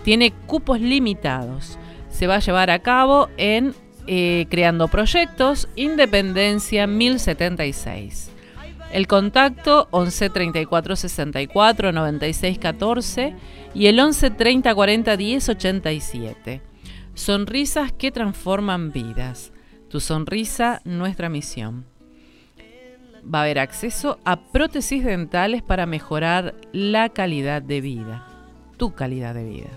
Tiene cupos limitados. Se va a llevar a cabo en Creando Proyectos, Independencia 1076. El contacto 11 34 64 96 14 y el 11 30 40 10 87. Sonrisas que transforman vidas. Tu sonrisa, nuestra misión. Va a haber acceso a prótesis dentales para mejorar la calidad de vida, tu calidad de vida.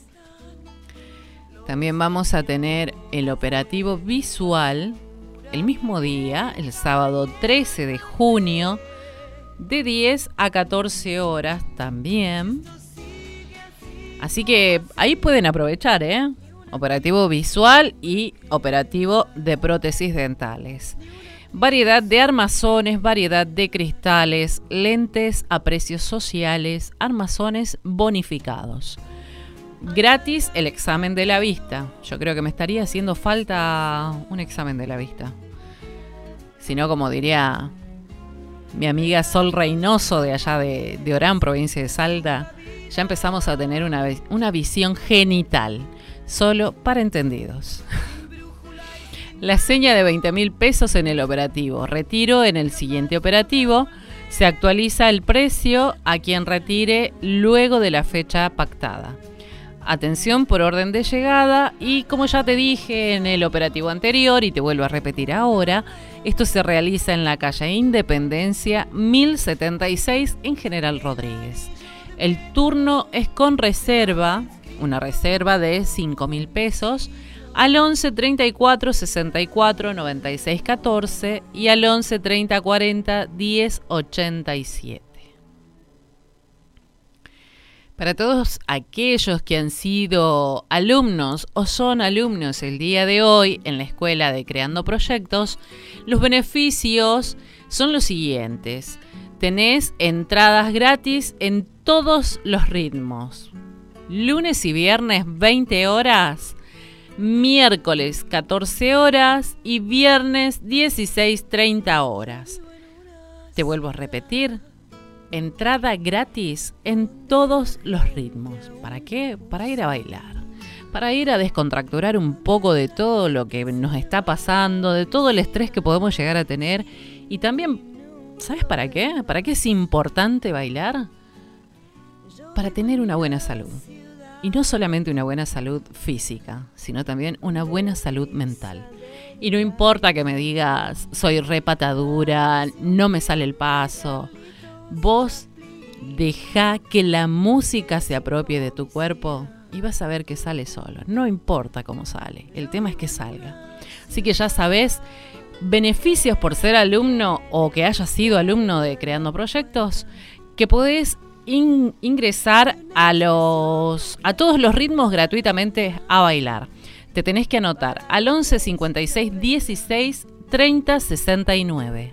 También vamos a tener el operativo visual el mismo día, el sábado 13 de junio, de 10 a 14 horas también. Así que ahí pueden aprovechar, operativo visual y operativo de prótesis dentales. Variedad de armazones, variedad de cristales, lentes a precios sociales, armazones bonificados. Gratis el examen de la vista. Yo creo que me estaría haciendo falta un examen de la vista. Si no, como diría mi amiga Sol Reynoso de allá de Orán, provincia de Salta, ya empezamos a tener una visión genital, solo para entendidos. La seña de 20.000 pesos en el operativo. Retiro en el siguiente operativo. Se actualiza el precio a quien retire luego de la fecha pactada. Atención por orden de llegada y como ya te dije en el operativo anterior y te vuelvo a repetir ahora, esto se realiza en la calle Independencia 1076 en General Rodríguez. El turno es con reserva, una reserva de 5.000 pesos, al 11 34 64 96 14 y al 11 30 40 10 87. Para todos aquellos que han sido alumnos o son alumnos el día de hoy en la Escuela de Creando Proyectos, los beneficios son los siguientes. Tenés entradas gratis en todos los ritmos. Lunes y viernes 20 horas, miércoles 14 horas y viernes 16:30 horas. Te vuelvo a repetir. Entrada gratis en todos los ritmos. ¿Para qué? Para ir a bailar. Para ir a descontracturar un poco de todo lo que nos está pasando, de todo el estrés que podemos llegar a tener. Y también, ¿sabes para qué? ¿Para qué es importante bailar? Para tener una buena salud. Y no solamente una buena salud física, sino también una buena salud mental. Y no importa que me digas, soy re patadura, no me sale el paso. Vos dejá que la música se apropie de tu cuerpo y vas a ver que sale solo. No importa cómo sale, el tema es que salga. Así que ya sabés, beneficios por ser alumno o que hayas sido alumno de Creando Proyectos, que podés ingresar a todos los ritmos gratuitamente a bailar. Te tenés que anotar al 11 56 16 30 69.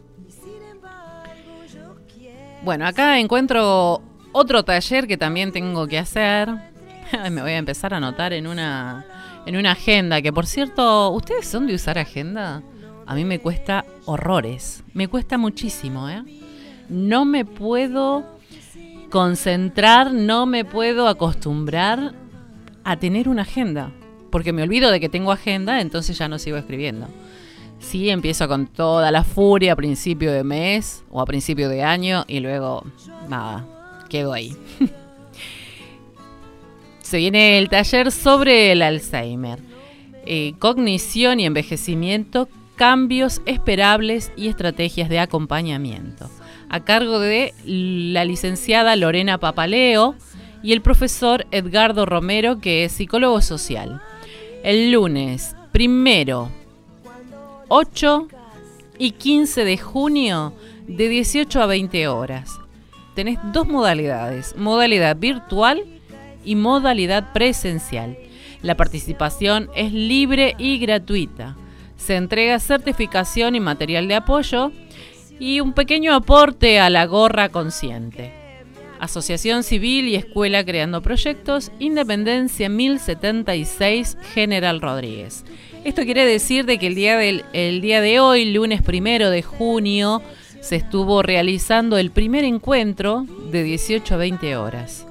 Bueno, acá encuentro otro taller que también tengo que hacer. Me voy a empezar a anotar en una agenda, que por cierto, ¿ustedes son de usar agenda? A mí me cuesta horrores, me cuesta muchísimo, No me puedo concentrar, no me puedo acostumbrar a tener una agenda, porque me olvido de que tengo agenda, entonces ya no sigo escribiendo. Sí, empiezo con toda la furia a principio de mes o a principio de año y luego, nada, quedo ahí. Se viene el taller sobre el Alzheimer, cognición y envejecimiento, cambios esperables y estrategias de acompañamiento, a cargo de la licenciada Lorena Papaleo y el profesor Edgardo Romero, que es psicólogo social. El lunes 8 y 15 de junio de 18 a 20 horas. Tenés dos modalidades, modalidad virtual y modalidad presencial. La participación es libre y gratuita. Se entrega certificación y material de apoyo y un pequeño aporte a la gorra consciente. Asociación Civil y Escuela Creando Proyectos, Independencia 1076, General Rodríguez. Esto quiere decir de que el día de hoy, lunes 1 de junio, se estuvo realizando el primer encuentro de 18 a 20 horas.